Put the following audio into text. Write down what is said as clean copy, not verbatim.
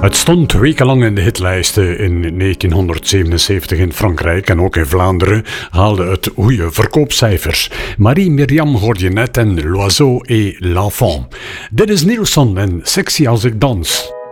Het stond wekenlang in de hitlijsten in 1977 in Frankrijk en ook in Vlaanderen haalde het goede verkoopcijfers. Marie-Myriam hoorde je net en L'Oiseau et l'Enfant. Dit is Nielsen en Sexy als ik dans.